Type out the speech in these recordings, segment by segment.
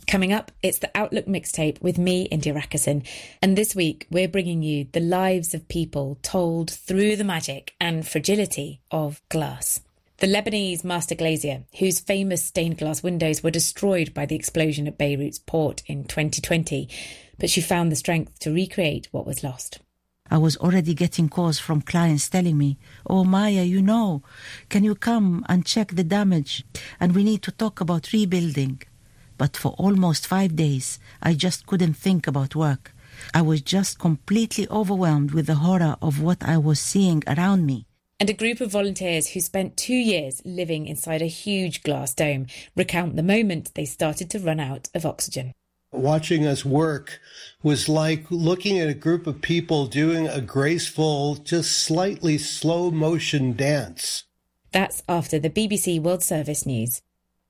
Coming up, it's the Outlook mixtape with me, India Rakison. And this week, we're bringing you the lives of people told through the magic and fragility of glass. The Lebanese master glazier, whose famous stained glass windows were destroyed by the explosion at Beirut's port in 2020, but she found the strength to recreate what was lost. I was already getting calls from clients telling me, "Oh, Maya, can you come and check the damage? And we need to talk about rebuilding." But for almost 5 days, I just couldn't think about work. I was just completely overwhelmed with the horror of what I was seeing around me. And a group of volunteers who spent 2 years living inside a huge glass dome recount the moment they started to run out of oxygen. Watching us work was like looking at a group of people doing a graceful, just slightly slow motion dance. That's after the BBC World Service News.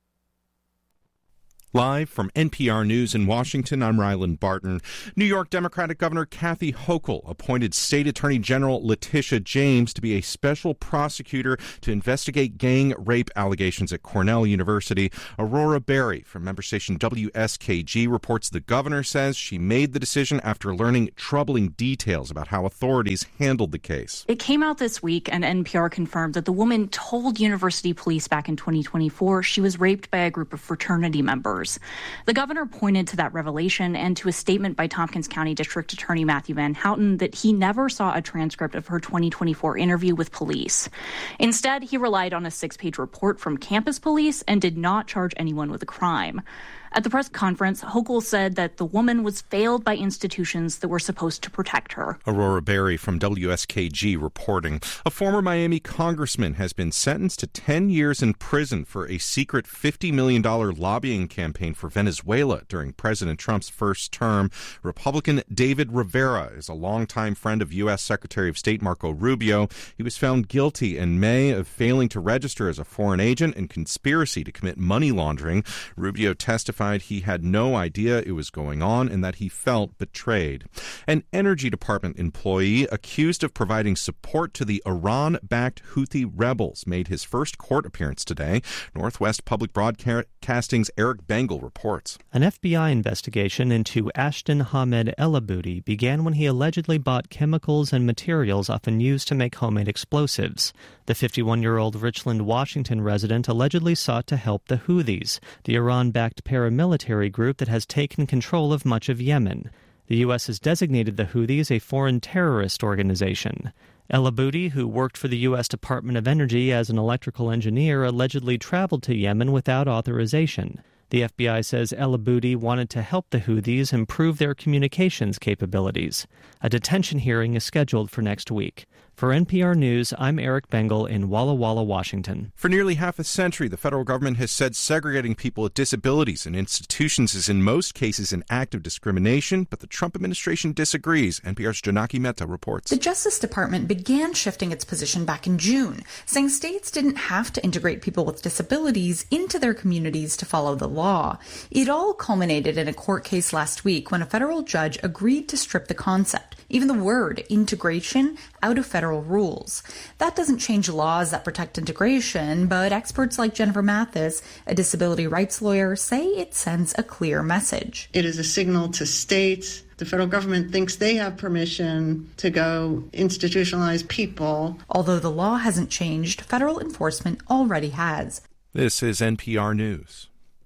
Live from NPR News in Washington, I'm Ryland Barton. New York Democratic Governor Kathy Hochul appointed State Attorney General Letitia James to be a special prosecutor to investigate gang rape allegations at Cornell University. Aurora Berry from member station WSKG reports the governor says she made the decision after learning troubling details about how authorities handled the case. It came out this week, and NPR confirmed that the woman told university police back in 2024 she was raped by a group of fraternity members. The governor pointed to that revelation and to a statement by Tompkins County District Attorney Matthew Van Houten that he never saw a transcript of her 2024 interview with police. Instead, he relied on a 6-page report from campus police and did not charge anyone with a crime. At the press conference, Hochul said that the woman was failed by institutions that were supposed to protect her. Aurora Berry from WSKG reporting. A former Miami congressman has been sentenced to 10 years in prison for a secret $50 million lobbying campaign for Venezuela during President Trump's first term. Republican David Rivera is a longtime friend of U.S. Secretary of State Marco Rubio. He was found guilty in May of failing to register as a foreign agent and conspiracy to commit money laundering. Rubio testified he had no idea it was going on and that he felt betrayed. An Energy Department employee accused of providing support to the Iran-backed Houthi rebels made his first court appearance today. Northwest Public Broadcasting's Eric Bengal reports. An FBI investigation into Ashton Hamed El-Aboudi began when he allegedly bought chemicals and materials often used to make homemade explosives. The 51-year-old Richland, Washington resident allegedly sought to help the Houthis, the Iran-backed paramilitary group that has taken control of much of Yemen. The U.S. has designated the Houthis a foreign terrorist organization. El-Aboudi, who worked for the U.S. Department of Energy as an electrical engineer, allegedly traveled to Yemen without authorization. The FBI says El-Aboudi wanted to help the Houthis improve their communications capabilities. A detention hearing is scheduled for next week. For NPR News, I'm Eric Bengal in Walla Walla, Washington. For nearly half a century, the federal government has said segregating people with disabilities in institutions is in most cases an act of discrimination, but the Trump administration disagrees. NPR's Janaki Mehta reports. The Justice Department began shifting its position back in June, saying states didn't have to integrate people with disabilities into their communities to follow the law. It all culminated in a court case last week when a federal judge agreed to strip the concept, even the word integration, out of federal rules. That doesn't change laws that protect integration, but experts like Jennifer Mathis, a disability rights lawyer, say it sends a clear message. It is a signal to states. The federal government thinks they have permission to go institutionalize people. Although the law hasn't changed, federal enforcement already has. This is NPR News.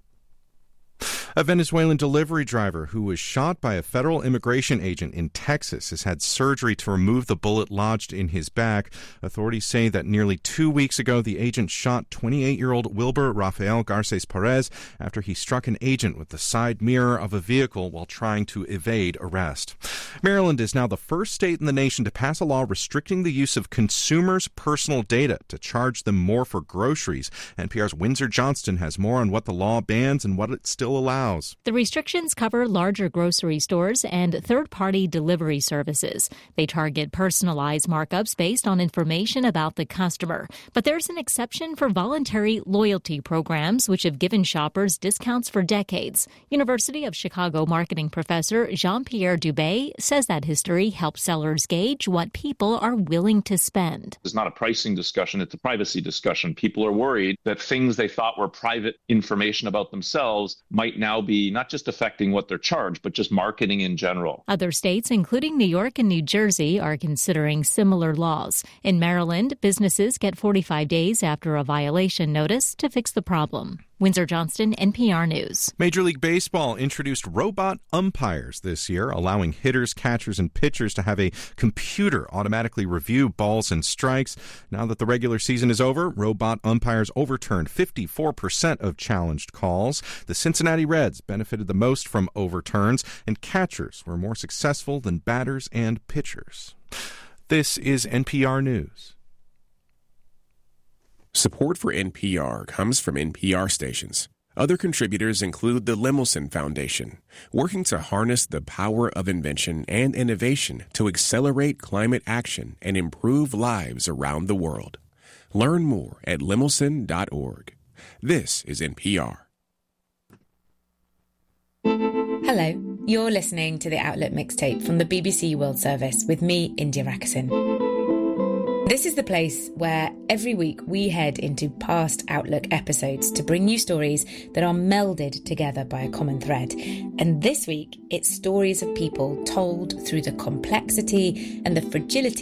A Venezuelan delivery driver who was shot by a federal immigration agent in Texas has had surgery to remove the bullet lodged in his back. Authorities say that nearly 2 weeks ago, the agent shot 28-year-old Wilber Rafael Garces Perez after he struck an agent with the side mirror of a vehicle while trying to evade arrest. Maryland is now the first state in the nation to pass a law restricting the use of consumers' personal data to charge them more for groceries. NPR's Windsor Johnston has more on what the law bans and what it still allows. The restrictions cover larger grocery stores and third-party delivery services. They target personalized markups based on information about the customer. But there's an exception for voluntary loyalty programs, which have given shoppers discounts for decades. University of Chicago marketing professor Jean-Pierre Dubé says that history helps sellers gauge what people are willing to spend. It's not a pricing discussion, it's a privacy discussion. People are worried that things they thought were private information about themselves might now now be not just affecting what they're charged, but just marketing in general. Other states, including New York and New Jersey, are considering similar laws. In Maryland, businesses get 45 days after a violation notice to fix the problem. Windsor Johnston, NPR News. Major League Baseball introduced robot umpires this year, allowing hitters, catchers, and pitchers to have a computer automatically review balls and strikes. Now that the regular season is over, robot umpires overturned 54% of challenged calls. The Cincinnati Reds benefited the most from overturns, and catchers were more successful than batters and pitchers. This is NPR News. Support for NPR comes from NPR stations. Other contributors include the Lemelson Foundation, working to harness the power of invention and innovation to accelerate climate action and improve lives around the world. Learn more at lemelson.org. This is NPR. Hello, you're listening to the Outlook Mixtape from the BBC World Service with me, India Rakison. This is the place where every week we head into past Outlook episodes to bring you stories that are melded together by a common thread. And this week, it's stories of people told through the complexity and the fragility